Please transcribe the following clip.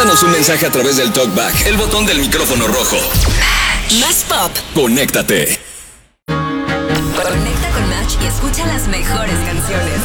Mándanos un mensaje a través del TalkBack, el botón del micrófono rojo. Más pop. Conéctate. Conecta con Match y escucha las mejores canciones.